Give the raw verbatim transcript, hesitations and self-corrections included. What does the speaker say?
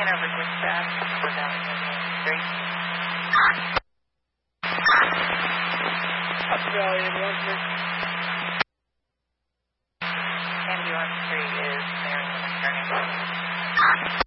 Hanover dispatch for Valley Union Street. Up Valley in one three. Kennedy one three is Marion turning.